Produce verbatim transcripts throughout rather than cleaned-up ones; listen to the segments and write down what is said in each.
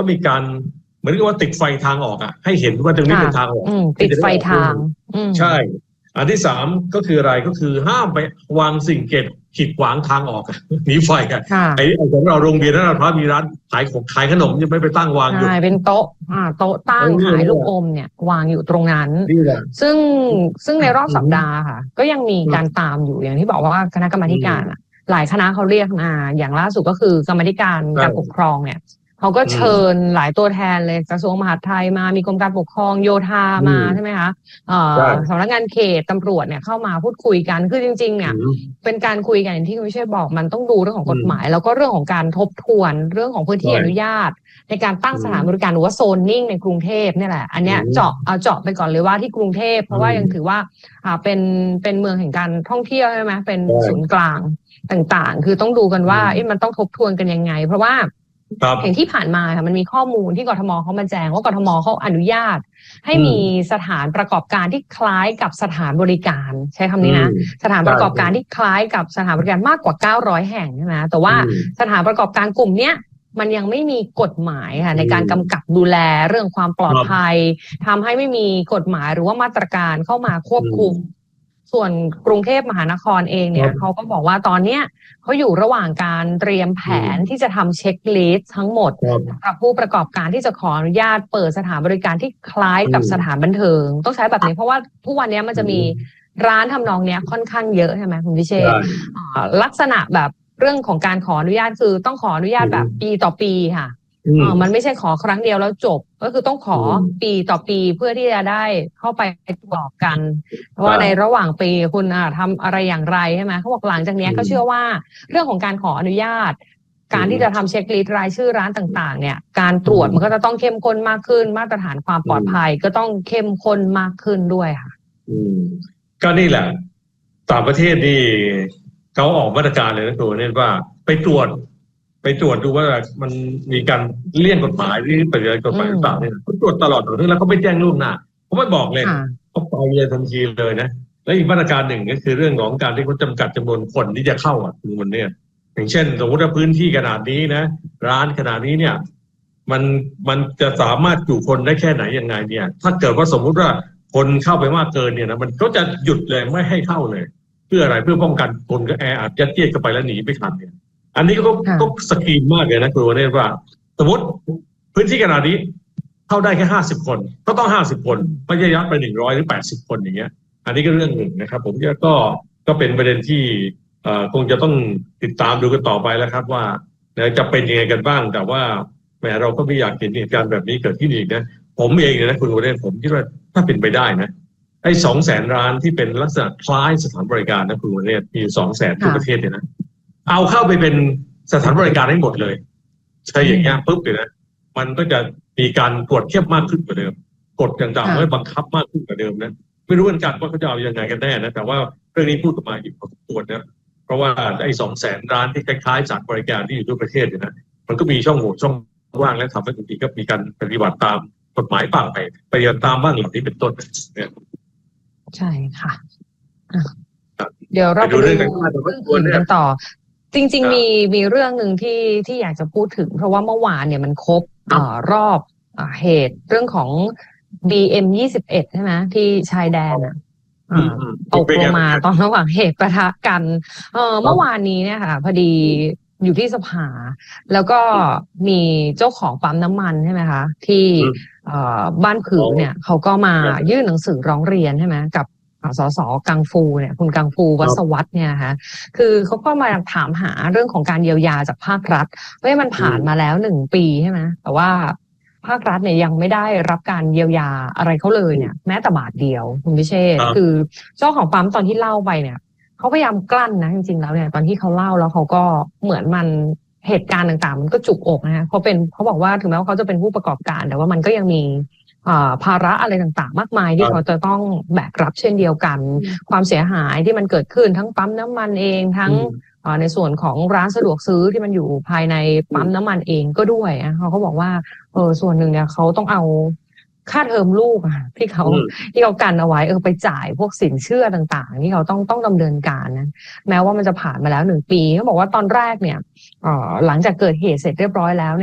ก็มีการเหมือนกับว่าติดไฟทางออกอ่ะให้เห็นว่าตรงนี้เป็นทางออกติดไฟทางใช่อันที่สามก็คืออะไรก็คือห้ามไปวางสิ่งเกตขีดขวางทางออกหนีไฟกันไอ้ของเราโรงเรียนนั้นเราพระมีร้านขายของขายขนมยังไม่ไปตั้งวางอยู่ใช่เป็นโต๊ะอ่าโต๊ะตั้งขายลูกอมเนี่ยวางอยู่ตรงนั้นซึ่งซึ่งในรอบสัปดาห์ค่ะก็ยังมีการตามอยู่อย่างที่บอกว่าคณะกรรมาธิการอ่ะหลายคณะเขาเรียกมาอย่างล่าสุดก็คือกรรมาธิการการปกครองเนี่ยเขาก็เชิญหลายตัวแทนเลยกระทรวงมหาดไทยมามีกรมการปกครองโยธามาใช่ไหมคะสำนักงานเขตตำรวจเนี่ยเข้ามาพูดคุยกันคือจริงๆเนี่ยเป็นการคุยกันอย่างที่คุณวิเชษบอกมันต้องดูเรื่องของกฎหมายแล้วก็เรื่องของการทบทวนเรื่องของพื้นที่อนุญาตในการตั้งสถานบริการหรือว่าโซนนิ่งในกรุงเทพนี่แหละอันเนี้ยเจาะเอาเจาะไปก่อนเลยว่าที่กรุงเทพเพราะว่ายังถือว่าอ่าเป็นเป็นเมืองแห่งการท่องเที่ยวใช่ไหมเป็นศูนย์กลางต่างๆคือต้องดูกันว่ามันต้องทบทวนกันยังไงเพราะว่าอย่างที่ผ่านมาค่ะมันมีข้อมูลที่กทมเขามาแจ้งว่ากทมเขาอนุญาตให้มีสถานประกอบการที่คล้ายกับสถานบริการใช้คำนี้นะสถานประกอบการที่คล้ายกับสถานบริการมากกว่าเก้าร้อยแห่งใช่ไหมแต่ว่าสถานประกอบการกลุ่มเนี้ยมันยังไม่มีกฎหมายค่ะในการกำกับดูแลเรื่องความปลอดภัยทำให้ไม่มีกฎหมายหรือว่ามาตรการเข้ามาควบคุมส่วนกรุงเทพมหานครเองเนี่ยเขาก็บอกว่าตอนเนี้ยเขาอยู่ระหว่างการเตรียมแผนที่จะทำเช็คลิสต์ทั้งหมดสำหรับผู้ประกอบการที่จะขออนุญาตเปิดสถานบริการที่คล้ายกับสถานบันเทิงต้องใช้แบบนี้เพราะว่าทุกวันนี้มันจะมีร้านทำนองเนี้ยค่อนข้างเยอะใช่ไหมคุณพิเชษลักษณะแบบเรื่องของการขออนุญาตคือต้องขออนุญาตแบบปีต่อปีค่ะอ๋อมันไม่ใช่ขอครั้งเดียวแล้วจบก็คือต้องขอปีต่อปีเพื่อที่จะได้เข้าไปประกอบกันว่าในระหว่างปีคุณทำอะไรอย่างไรใช่ไหมเขาบอกหลังจากนี้ก็เชื่อว่าเรื่องของการขออนุญาตการที่จะทำเช็คลิสต์รายชื่อร้านต่างๆเนี่ยการตรวจมันก็จะต้องเข้มข้นมากขึ้นมาตรฐานความปลอดภัยก็ต้องเข้มข้นมากขึ้นด้วยค่ะอืมก็นี่แหละต่างประเทศนี่เขาออกมาตรการเลยนะตัวเนี่ยว่าไปตรวจไปตรวจดูว่ามันมีการเลี่ยงกฎหมายหรือปฏิบัติกฎหมายหรือเปล่าเนี่ยเขาตรวจตลอดเลยแล้วเขาไม่แจ้งล่วงหน้าเขาไม่บอกเลยเขาไปเลยทันทีเลยนะและอีกมาตรการหนึ่งก็คือเรื่องของการที่เขาจำกัดจำนวนคนที่จะเข้าอ่ะคือมันเนี่ยอย่างเช่นสมมติว่าพื้นที่ขนาดนี้นะร้านขนาดนี้เนี่ยมันมันจะสามารถอยู่คนได้แค่ไหนยังไงเนี่ยถ้าเกิดว่าสมมุติว่าคนเข้าไปมากเกินเนี่ยนะมันก็จะหยุดเลยไม่ให้เข้าเลยเพื่ออะไรเพื่อป้องกันคนก็แออัดยัดเยียดเข้าไปแล้วหนีไม่ทันเนี่ยอันนี้ก็ก็สกรีนมากเลยนะคุณวเนศว่าสมมติพื้นที่ขนาดนี้เข้าได้แค่ห้าสิบคนก็ต้องห้าสิบคนไม่ใช่ยัดไปหนึ่งร้อยหรือแปดสิบคนอย่างเงี้ยอันนี้ก็เรื่องหนึ่งนะครับผมก็ก็เป็นประเด็นที่เอ่อคงจะต้องติดตามดูกันต่อไปแล้วครับว่าจะเป็นยังไงกันบ้างแต่ว่าแหมเราก็ไม่อยากเห็นเหตุการณ์แบบนี้เกิดขึ้นอีกนะผมเองนะคุณวเนศผมคิดว่าถ้าเป็นไปได้นะไอ้สองแสนร้านที่เป็นลักษณะคล้ายสถานบริการนะคุณวเนศมีสองแสนทั่วประเทศเนี่ยนะเอาเข้าไปเป็นสถานบริการให้หมดเลยใช่อย่างเงี้ยปุ๊บเลยนะมันก็จะมีการตรวจเข้มมากขึ้นกว่าเดิมกฎต่างๆก็บังคับมากขึ้นกว่าเดิมนะไม่รู้เหมือนกันว่าเขาจะเอายังไงกันแน่นะแต่ว่าเรื่องนี้พูดกันมาอีกพอสมควรนะเพราะว่าไอ้สองแสนร้านที่คล้ายๆสถานบริการที่อยู่ทั่วประเทศเนี่ยนะมันก็มีช่องโหว่ช่องว่างและทำให้บางทีก็มีการปฏิบัติตามกฎหมายบ้างไปปฏิบัติตามบ้างเหล่านี้เป็นต้นเนี่ยใช่ค่ะเดี๋ยวเราไปดูเรื่องอื่นกันต่อจริงๆมีมีเรื่องหนึ่งที่ที่อยากจะพูดถึงเพราะว่าเมื่อวานเนี่ยมันครบเอ่อรอบอ่าเหตุเรื่องของ บี เอ็ม ยี่สิบเอ็ดใช่ไหมที่ชายแดนอ่ะตกลงมาตอนระหว่างเหตุปะทะกันเอ่อเมื่อวานนี้เนี่ยค่ะพอดีอยู่ที่สภาแล้วก็มีเจ้าของปั๊มน้ำมันใช่ไหมคะที่เอ่อบ้านผือเนี่ยเขาก็มายื่นหนังสือร้องเรียนใช่ไหมกับสสกังฟูเนี่ยคุณกังฟูวัศวัฒน์เนี่ยนะคะคือเขาก็มาถามหาเรื่องของการเยียวยาจากภาครัฐว่ามันผ่านมาแล้วหนึ่งปีใช่ไหมแต่ว่าภาครัฐเนี่ยยังไม่ได้รับการเยียวยาอะไรเขาเลยเนี่ยแม้แต่บาทเดียวคุณพิเชษคือเจ้าของปั๊มตอนที่เล่าไปเนี่ยเขาพยายามกลั้นนะจริงๆแล้วเนี่ยตอนที่เขาเล่าแล้วเขาก็เหมือนมันเหตุการณ์ต่างๆมันก็จุกอกนะเขาเป็นเขาบอกว่าถึงแม้ว่าเขาจะเป็นผู้ประกอบการแต่ว่ามันก็ยังมีภาระอะไรต่างๆมากมายที่เขาจะต้องแบกรับเช่นเดียวกันความเสียหายที่มันเกิดขึ้นทั้งปั๊มน้ำมันเองทั้งในส่วนของร้านสะดวกซื้อที่มันอยู่ภายในปั๊มน้ำมันเองก็ด้วยเขาก็บอกว่าเออส่วนหนึ่งเนี่ยเขาต้องเอาค่าเทอมลูกอะที่เขาที่เขากันเอาไว้เออไปจ่ายพวกสินเชื่อต่างๆที่เขาต้องต้องดำเนินการนะแม้ว่ามันจะผ่านมาแล้วหนึ่งปีเขาบอกว่าตอนแรกเนี่ยเอ่อหลังจากเกิดเหตุเสร็จเรียบร้อยแล้วเนี่ย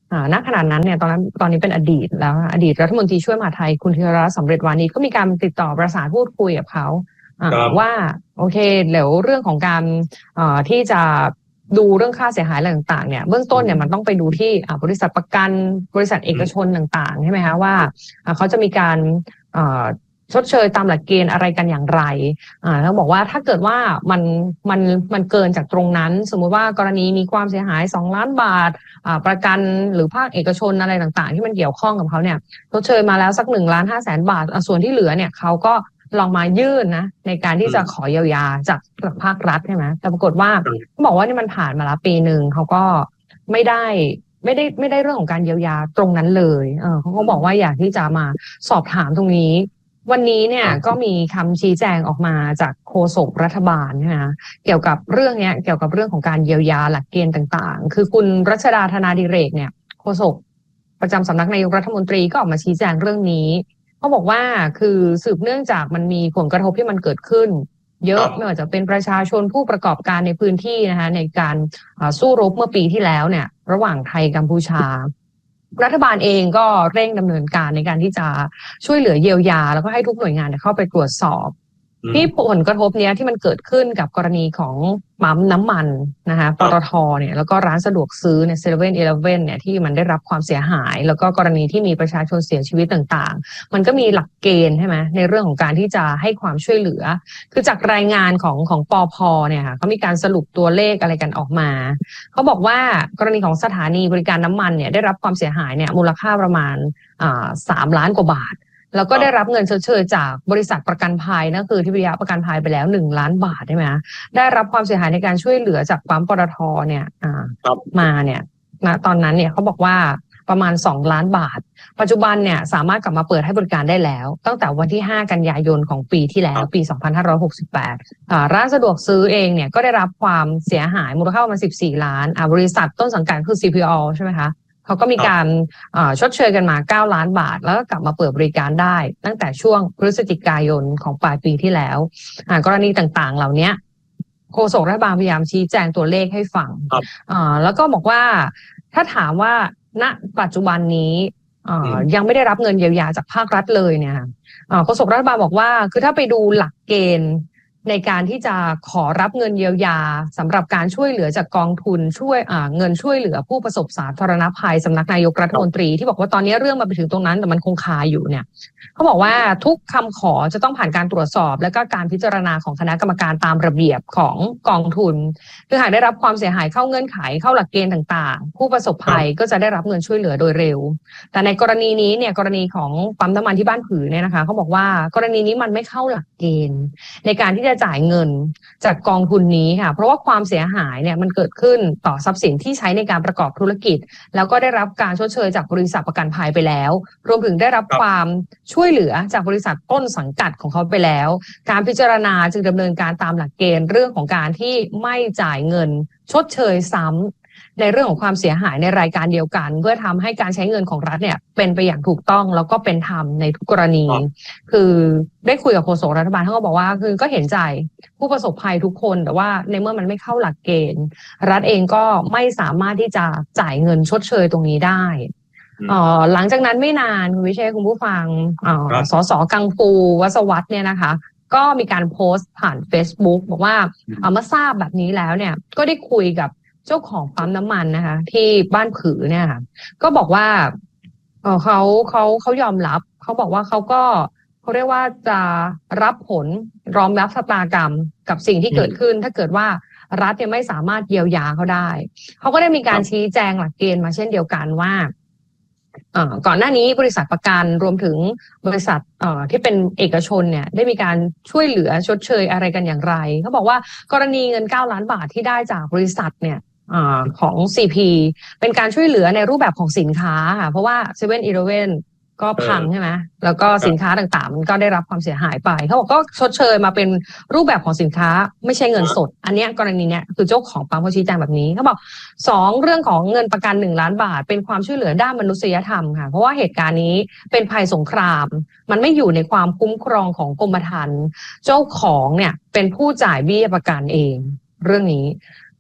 อ่าณขณะนั้นเนี่ยตอนนั้นตอนนี้เป็นอดีตแล้วอดีตรัฐมนตรีช่วยมหาดไทยคุณธีรรัตน์สำเร็จวานิชก็มีการติดต่อประสานพูดคุยกับเขาว่าโอเคเดี๋ยวเรื่องของการที่จะดูเรื่องค่าเสียหายอะไรต่างๆเนี่ยเบื้องต้นเนี่ยมันต้องไปดูที่บริษัทประกันบริษัทเอกชนต่างๆใช่ไหมคะว่าเขาจะมีการชดเชยตามหลักเกณฑ์อะไรกันอย่างไรอ่าแล้วบอกว่าถ้าเกิดว่ามันมันมันเกินจากตรงนั้นสมมุติว่ากรณีมีความเสียหายสองล้านบาทอ่าประกันหรือภาคเอกชนอะไรต่างๆที่มันเกี่ยวข้องกับเขาเนี่ยชดเชยมาแล้วสักหนึ่งล้านห้าแสนบาทส่วนที่เหลือเนี่ยเขาก็ลองมายื่นนะในการที่จะขอเยียวยาจากภาครัฐใช่ไหมแต่ปรากฏว่าเขาบอกว่านี่มันผ่านมาแล้วปีหนึ่งเขาก็ไม่ได้ไม่ได้ไม่ได้เรื่องของการเยียวยาตรงนั้นเลยเออเขาก็บอกว่าอยากที่จะมาสอบถามตรงนี้วันนี้เนี่ยก็มีคำชี้แจงออกมาจากโฆษกรัฐบาลนะคะเกี่ยวกับเรื่องนี้เกี่ยวกับเรื่องของการเยียวยาหลักเกณฑ์ต่างๆคือคุณรัชดาธนาดิเรกเนี่ยโฆษกประจำสำนักนายกรัฐมนตรีก็ออกมาชี้แจงเรื่องนี้เขาบอกว่าคือสืบเนื่องจากมันมีผลกระทบที่มันเกิดขึ้นเยอะไม่ว่าจะเป็นประชาชนผู้ประกอบการในพื้นที่นะคะในการสู้รบเมื่อปีที่แล้วเนี่ยระหว่างไทยกัมพูชารัฐบาลเองก็เร่งดำเนินการในการที่จะช่วยเหลือเยียวยาแล้วก็ให้ทุกหน่วยงานเข้าไปตรวจสอบที่ผลกระทบเนี้ยที่มันเกิดขึ้นกับกรณีของปั๊มน้ำมันนะคะปตทเนี่ยแล้วก็ร้านสะดวกซื้อในเซเว่นอีเลฟเว่นเนี่ยที่มันได้รับความเสียหายแล้วก็กรณีที่มีประชาชนเสียชีวิตต่างๆมันก็มีหลักเกณฑ์ใช่ไหมในเรื่องของการที่จะให้ความช่วยเหลือคือจากรายงานของของปพเนี่ยค่ะเขามีการสรุปตัวเลขอะไรกันออกมาเขาบอกว่ากรณีของสถานีบริการน้ำมันเนี่ยได้รับความเสียหายเนี่ยมูลค่าประมาณอ่าสามล้านกว่าบาทแล้วก็ได้รับเงินชดเชยจากบริษัทประกันภัยนั่นคือทิพยประกันภัยไปแล้วหนึ่งล้านบาทใช่ไหมได้รับความเสียหายในการช่วยเหลือจากปั๊มปตทเนี่ยมาเนี่ยณตอนนั้นเนี่ยเขาบอกว่าประมาณสองล้านบาทปัจจุบันเนี่ยสามารถกลับมาเปิดให้บริการได้แล้วตั้งแต่วันที่ห้ากันยายนของปีที่แล้วปีสองพันห้าร้อยหกสิบแปดอ่าร้านสะดวกซื้อเองเนี่ยก็ได้รับความเสียหายมูลค่าประมาณสิบสี่ล้านอ่าบริษัทต้นสังกัดคือ ซี พี โอ ใช่ไหมคะเขาก็มีการชดเชยกันมาเก้าล้านบาทแล้วก็กลับมาเปิดบริการได้ตั้งแต่ช่วงพฤศจิกายนของปลายปีที่แล้วกรณีต่างๆเหล่านี้โฆษกรัฐบาลพยายามชี้แจงตัวเลขให้ฟังแล้วก็บอกว่าถ้าถามว่าณปัจจุบันนี้ยังไม่ได้รับเงินเยียวยาจากภาครัฐเลยเนี่ยโฆษกรัฐบาลบอกว่าคือถ้าไปดูหลักเกณฑ์ในการที่จะขอรับเงินเยียวยาสำหรับการช่วยเหลือจากกองทุนช่วยเงินช่วยเหลือผู้ประสบสาธารณภัยสำนักนายกรัฐมนตรีที่บอกว่าตอนนี้เรื่องมาไปถึงตรงนั้นแต่มันคงคาอยู่เนี่ยเขาบอกว่าทุกคำขอจะต้องผ่านการตรวจสอบและก็การพิจารณาของคณะกรรมการตามระเบียบของกองทุนคือหากได้รับความเสียหายเข้าเงื่อนไขเข้าหลักเกณฑ์ต่างๆผู้ประสบภัยก็จะได้รับเงินช่วยเหลือโดยเร็วแต่ในกรณีนี้เนี่ยกรณีของปั๊มน้ำมันที่บ้านผือเนี่ยนะคะเขาบอกว่ากรณีนี้มันไม่เข้าหลักเกณฑ์ในการที่จะจ่ายเงินจากกองทุนนี้ค่ะเพราะว่าความเสียหายเนี่ยมันเกิดขึ้นต่อทรัพย์สินที่ใช้ในการประกอบธุรกิจแล้วก็ได้รับการชดเชยจากบริษัทประกันภัยไปแล้วรวมถึงได้รับความช่วยเหลือจากบริษัทต้นสังกัดของเขาไปแล้วการพิจารณาจึงดำเนินการตามหลักเกณฑ์เรื่องของการที่ไม่จ่ายเงินชดเชยซ้ำในเรื่องของความเสียหายในรายการเดียวกันเพื่อทำให้การใช้เงินของรัฐเนี่ยเป็นไปอย่างถูกต้องแล้วก็เป็นธรรมในทุกกรณีคือได้คุยกับโฆษกรัฐบาลเขาก็บอกว่าคือก็เห็นใจผู้ประสบภัยทุกคนแต่ว่าในเมื่อมันไม่เข้าหลักเกณฑ์รัฐเองก็ไม่สามารถที่จะจ่ายเงินชดเชยตรงนี้ได้อ๋อหลังจากนั้นไม่นานคุณวิเชษคุณผู้ฟังอ๋อสสกังฟูวัสวัฒน์เนี่ยนะคะก็มีการโพสต์ผ่าน Facebook บอกว่าเอามาทราบแบบนี้แล้วเนี่ยก็ได้คุยกับเจ้าของปั๊มน้ำมันนะคะที่บ้านผือเนี่ยค่ะก็บอกว่าเออเขาเขาเขายอมรับเขาบอกว่าเขาก็เขาเรียกว่าจะรับผลรอมรับชะตากรรมกับสิ่งที่เกิดขึ้นถ้าเกิดว่ารัฐเนี่ยไม่สามารถเยียวยาเขาได้เขาก็ได้มีการชี้แจงหลักเกณฑ์มาเช่นเดียวกันว่าก่อนหน้านี้บริษัทประกันรวมถึงบริษัทที่เป็นเอกชนเนี่ยได้มีการช่วยเหลือชดเชยอะไรกันอย่างไรเขาบอกว่ากรณีเงินเก้าล้านบาทที่ได้จากบริษัทเนี่ยของ ซี พี เป็นการช่วยเหลือในรูปแบบของสินค้าค่ะเพราะว่าเซเว่นอีเลฟเว่นก็พังใช่ไหมแล้วก็สินค้าต่างๆมันก็ได้รับความเสียหายไปเขาบอกก็ชดเชยมาเป็นรูปแบบของสินค้าไม่ใช่เงินสดอันนี้กรณีเนี้ยคือเจ้าของปั๊มเขาชี้แจงแบบนี้เขาบอกสองเรื่องของเงินประกันหนึ่งล้านบาทเป็นความช่วยเหลือด้านมนุษยธรรมค่ะเพราะว่าเหตุการณ์นี้เป็นภัยสงครามมันไม่อยู่ในความคุ้มครองของกรมธรรม์เจ้าของเนี่ยเป็นผู้จ่ายเบี้ยประกันเองเรื่องนี้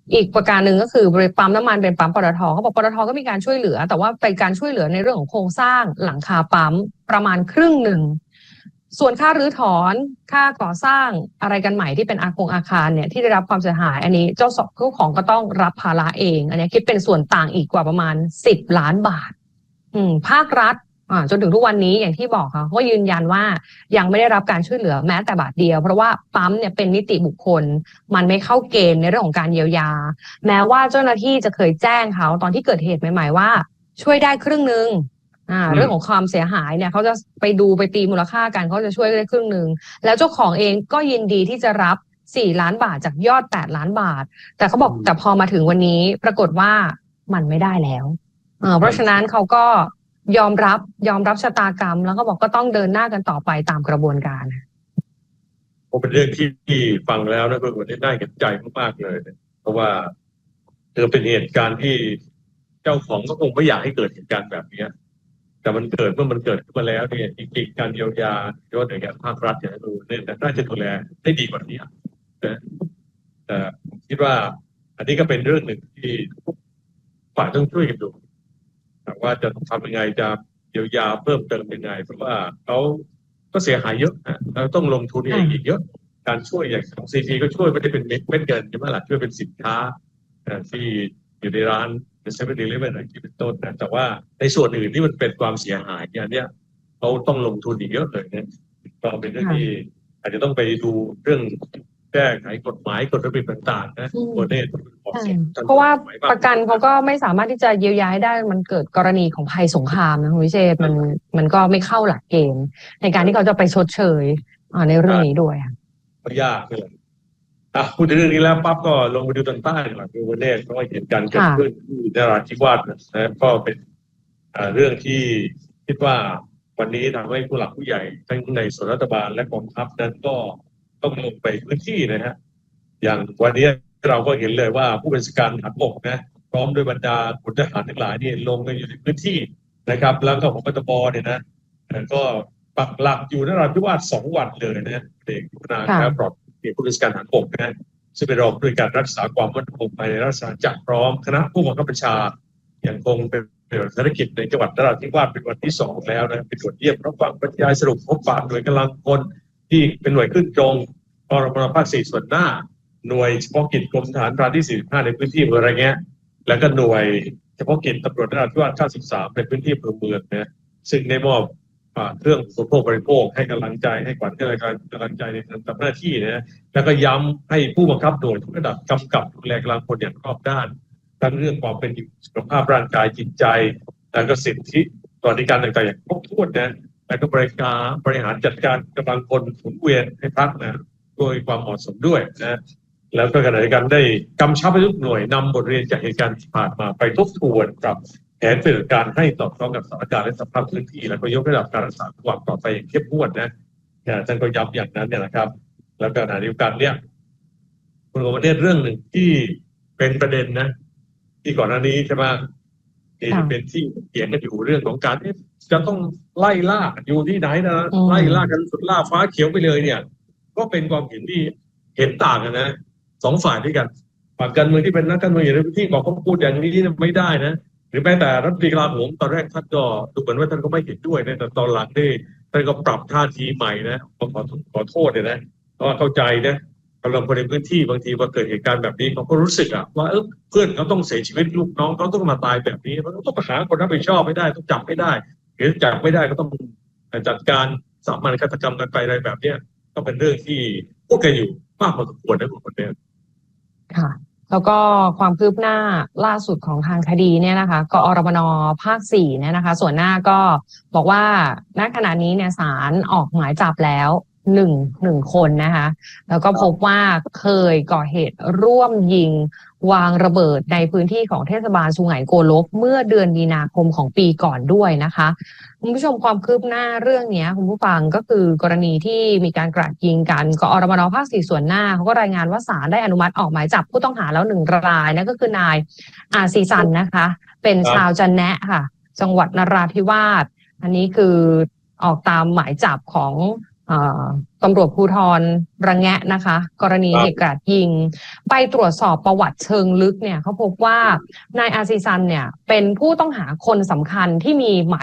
อีกประการหนึ่งก็คือปั๊มน้ำมันเป็นปั๊มปตทเขาบอกปตทก็มีการช่วยเหลือแต่ว่าเป็นการช่วยเหลือในเรื่องของโครงสร้างหลังคาปั๊มประมาณครึ่งหนึ่งส่วนค่ารื้อถอนค่าก่อสร้างอะไรกันใหม่ที่เป็นอาคงอาคารเนี่ยที่ได้รับความเสียหายอันนี้เจ้าของก็ต้องรับภาระเองอันนี้คิดเป็นส่วนต่างอีกกว่าประมาณสิบล้านบาทอืมภาครัฐอ่าจนถึงทุกวันนี้อย่างที่บอกค่ะเขายืนยันว่ายังไม่ได้รับการช่วยเหลือแม้แต่บาทเดียวเพราะว่าปั๊มเนี่ยเป็นนิติบุคคลมันไม่เข้าเกณฑ์ในเรื่องของการเยียวยาแม้ว่าเจ้าหน้าที่จะเคยแจ้งเขาตอนที่เกิดเหตุใหม่ๆว่าช่วยได้ครึ่งนึงอ่าเรื่องของความเสียหายเนี่ยเขาจะไปดูไปตีมูลค่ากันเขาจะช่วยได้ครึ่งนึงแล้วเจ้าของเองก็ยินดีที่จะรับสี่ล้านบาทจากยอดแปดล้านบาทแต่เขาบอกแต่พอมาถึงวันนี้ปรากฏว่ามันไม่ได้แล้วอ่าเพราะฉะนั้นเขาก็ยอมรับยอมรับชะตากรรมแล้วก็บอกก็ต้องเดินหน้ากันต่อไปตามกระบวนการผมเป็นเรื่องที่ฟังแล้วนะคุณวันนี้น่าเห็นใจมากๆเลยเพราะว่าเธอเป็นเหตุการณ์ที่เจ้าของก็คงไม่อยากให้เกิดเหตุการณ์แบบนี้แต่มันเกิดเมื่อมันเกิดขึ้นมาแล้วเนี่ยจริงๆการเยียวยาโดยหน่วยงานภาครัฐเนี่ยดูเนี่ยน่าจะดูแลได้ดีกว่านี้นะแต่ผมคิดว่าอันนี้ก็เป็นเรื่องหนึ่งที่ฝ่ายต้องช่วยกันดูแต่ว่าจะทำยังไงจะเยียวยาเพิ่มเติมยังไงเพราะว่าเขาก็เสียหายเยอะนะแล้วต้องลงทุนเองอีกเยอะการช่วยอย่างของซีพีก็ช่วยไม่ได้เป็นเม็ดเม็ดเงินใช่ไหมล่ะช่วยเป็นสินค้าที่อยู่ในร้านเป็นเซเว่นดีลิเวอรี่อะไรที่เป็นต้นนะแต่ว่าในส่วนอื่นที่มันเป็นความเสียหายเนี่ยเนี่ยเขาต้องลงทุนอีกเยอะเลยเนี่ยก็เป็นเรื่องที่อาจจะต้องไปดูเรื่องแก้ไขกฎหมายกฎระเบียบต่างๆนะโคเนตเพราะว่าประกันเขาก็ไม่สามารถที่จะเยียวยาได้มันเกิดกรณีของภัยสงครามนะคุณวิเชษมันมันก็ไม่เข้าหลักเกณฑ์ในการที่เขาจะไปชดเชยในเรื่องนี้ด้วยก็ยากเลยอ่ะพูดถึงเรื่องนี้แล้วปั๊บก็ลงไปดูตอนใต้หลังดูวันนี้เพราะว่าเหตุการณ์เกิดขึ้นที่นราธิวาสนะก็เป็นเรื่องที่คิดว่าวันนี้ทำให้ผู้หลักผู้ใหญ่ทั้งในส่วนรัฐบาลและกองทัพนั้นก็ต้องลงไปพื้นที่นะฮะอย่างวันนี้เราก็เห็นเลยว่าผู้บัญชาการทหารบกนะพร้อมด้วยบรรดาพลทหารทั้งหลายนี่ลงไปอยู่ในพื้นที่นะครับแล้วก็ของปตบเนี่ยนะก็ปักหลักอยู่นราธิวาสสองวันเลยนะเด็กพัฒนาการปลอดผู้บัญชาการทหารบกนะซึ่งเป็นรองด้วยการรักษาความมั่นคงภายในรัฐจักรพร้อมคณะผู้บังคับบัญชาอย่างคงเป็นภารกิจในจังหวัดนราธิวาสเป็นวันที่สองแล้วนะเป็นตรวจเยี่ยมรับฟังบรรยายสรุปพบปะหน่วยกำลังพลที่เป็นหน่วยขึ้นตรงกรมภาคสี่ส่วนหน้าหน่วยเฉพาะกิจกรมทหารพรานที่สี่สิบห้าในพื้นที่อำเภออะไรเงี้ยแล้วก็หน่วยเฉพาะกิจตำรวจนราธิวาสเก้าสิบสามในพื้นที่อำเภอเมืองนะซึ่งได้มอบเครื่องอุปโภคบริโภคให้กำลังใจให้ขวัญให้กำลังใจในการทำหน้าที่นะแล้วก็ย้ำให้ผู้บังคับหน่วยทุกระดับกำกับดูแลกำลังพลอย่างรอบด้านทั้งเรื่องความเป็นอยู่สุขภาพร่างกายจิตใจแล้วก็สิทธิสวัสดิการต่างๆอย่างครบถ้วนนะแล้วก็บริการบริหารจัดการกำลังพลหมุนเวียนให้พักนะโดยความเหมาะสมด้วยนะแล้วก็ขณะเดียวกันได้กำชับให้ทุกหน่วยนำบทเรียนจากเหตุการณ์ที่ผ่านมาไปทบทวนกับแผนปฏิบัติการให้สอดคล้องกับสถานการณ์และสภาพพื้นที่แล้วก็ยกระดับการรักษาความปลอดภัยอย่างเข้มงวดนะท่านก็ย้ำอย่างนั้นเนี่ยนะครับแล้วก็ขณะเดียวกันเนี่ยคุณโอเนตเรื่องหนึ่งที่เป็นประเด็นนะที่ก่อนหน้านี้ใช่ไหมที่เป็นที่เถียงกันอยู่เรื่องของการที่จะต้องไล่ล่าอยู่ที่ไหนนะไล่ล่ากันสุดล่าฟ้าเขียวไปเลยเนี่ยก็เป็นความเห็นที่เห็นต่างกันนะสองฝ่ายด้วยกันฝ่ายการเมืองที่เป็นนักการเมืองอยู่ในพื้นที่บอกเขาพูดอย่างนี้ไม่ได้นะหรือแม้แต่รัฐมนตรีกลาโหมตอนแรกท่านก็ดูเหมือนว่าท่านก็ไม่เห็นด้วยนะแต่ตอนหลังนี่ท่านก็ปรับท่าทีใหม่นะขอขอโทษเลยนะเพราะว่าเข้าใจนะกำลังคนในพื้นที่บางทีพอเกิดเหตุการณ์แบบนี้เขาก็รู้สึกอะว่าเออเพื่อนเขาต้องเสียชีวิตลูกน้องเขาต้องมาตายแบบนี้เขาต้องหาคนรับผิดชอบไม่ได้ต้องจับไม่ได้หรือจับไม่ได้ก็ต้องจัดการสามัญฆาตกรรมกันไปอะไรแบบเนี้ยก็เป็นเรื่องที่พูดกันอยู่มากพอสมควรนะคุณคนเดียวค่ะแล้วก็ความคืบหน้าล่าสุดของทางคดีเนี่ยนะคะกอรมนภาคสี่เนี่ยนะคะส่วนหน้าก็บอกว่าณขณะนี้เนี่ยศาลออกหมายจับแล้วหนึ่งหนึ่งคนนะคะแล้วก็พบว่าเคยก่อเหตุร่วมยิงวางระเบิดในพื้นที่ของเทศบาลสุไหงโกลกเมื่อเดือนมีนาคมของปีก่อนด้วยนะคะคุณผู้ชมความคืบหน้าเรื่องนี้คุณผู้ฟังก็คือกรณีที่มีการกราดยิงกันกอรมนภาคสี่ส่วนหน้าเขาก็รายงานว่าศาลได้อนุมัติออกหมายจับผู้ต้องหาแล้วหนึ่งรายนั่นก็คือนายอาซีซันนะคะเป็นชาวจันแนะค่ะจังหวัดนราธิวาสอันนี้คือออกตามหมายจับของตำรวจภูธรระแงะนะคะกรณีเหตุกราดยิงไปตรวจสอบประวัติเชิงลึกเนี่ยเขาพบว่านายอาซีซันเนี่ยเป็นผู้ต้องหาคนสำคัญที่มีหมาย